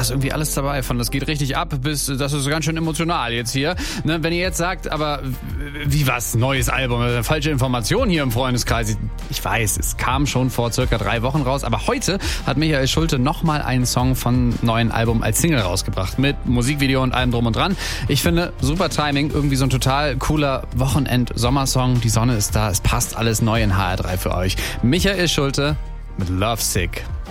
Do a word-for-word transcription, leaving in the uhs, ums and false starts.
ist irgendwie alles dabei. Von das geht richtig ab bis, das ist ganz schön emotional jetzt hier. Ne, wenn ihr jetzt sagt, aber wie was, neues Album, falsche Information hier im Freundeskreis. Ich weiß, es kam schon vor circa drei Wochen raus, aber heute hat Michael Schulte nochmal einen Song von neuen Album als Single rausgebracht. Mit Musikvideo und allem drum und dran. Ich finde, super Timing, irgendwie so ein total cooler Wochenend-Sommersong. Die Sonne ist da, es passt alles neu in H R drei für euch. Michael Schulte mit Lovesick.